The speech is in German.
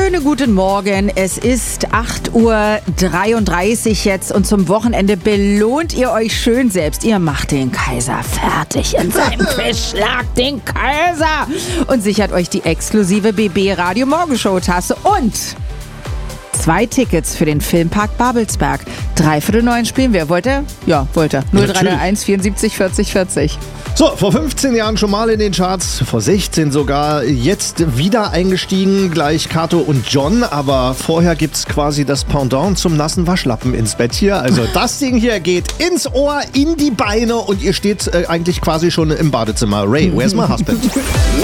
Schönen guten Morgen. Es ist 8:33 Uhr jetzt und zum Wochenende belohnt ihr euch schön selbst. Ihr macht den Kaiser fertig in seinem Fischschlag, den Kaiser, und sichert euch die exklusive BB Radio Morgenshow Tasse und 2 Tickets für den Filmpark Babelsberg. 8:45 spielen wir. Wollt ihr? Ja, wollt ihr. 0331 74 40 40. So, vor 15 Jahren schon mal in den Charts, vor 16 sogar, jetzt wieder eingestiegen, gleich Kato und John, aber vorher gibt's quasi das Pendant zum nassen Waschlappen ins Bett hier. Also das Ding hier geht ins Ohr, in die Beine und ihr steht eigentlich quasi schon im Badezimmer. Ray, where's my husband?